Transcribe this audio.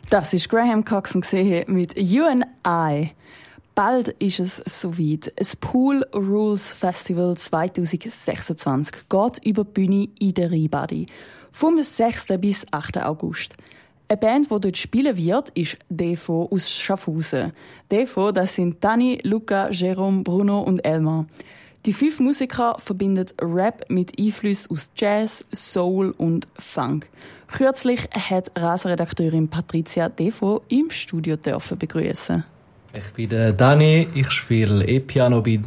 Das ist Graham Coxon mit You and I. Bald ist es soweit. Das Pool Rules Festival 2026 geht über die Bühne in der Rheinbadi. Vom 6. bis 8. August. Eine Band, die dort spielen wird, ist Defo aus Schaffhausen. Defo, das sind Dani, Luca, Jerome, Bruno und Elmar. Die 5 Musiker verbinden Rap mit Einflüssen aus Jazz, Soul und Funk. Kürzlich hat Rasenredakteurin Patricia Defo im Studio begrüßen. Ich bin der Dani, ich spiele E-Piano bei